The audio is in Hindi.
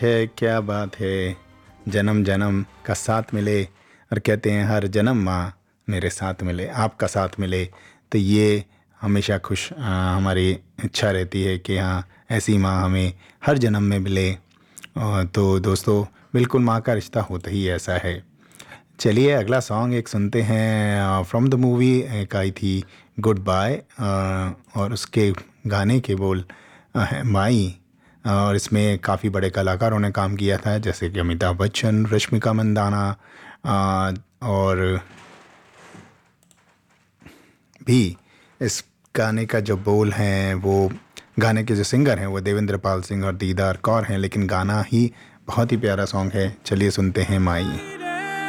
है क्या बात है, जन्म जन्म का साथ मिले। और कहते हैं हर जन्म माँ मेरे साथ मिले, आपका साथ मिले। तो ये हमेशा हमारी इच्छा रहती है कि हाँ, ऐसी माँ हमें हर जन्म में मिले। तो दोस्तों, बिल्कुल माँ का रिश्ता होता ही ऐसा है। चलिए अगला सॉन्ग एक सुनते हैं। फ्रॉम द मूवी एक आई थी गुड बाय, और उसके गाने के बोल हैं माई। और इसमें काफ़ी बड़े कलाकारों ने काम किया था, जैसे कि अमिताभ बच्चन, रश्मिका मंदाना, और भी। इस गाने का जो बोल हैं, वो गाने के जो सिंगर हैं वो देवेंद्र पाल सिंह और दीदार कौर हैं, लेकिन गाना ही बहुत ही प्यारा सॉन्ग है। चलिए सुनते हैं माई।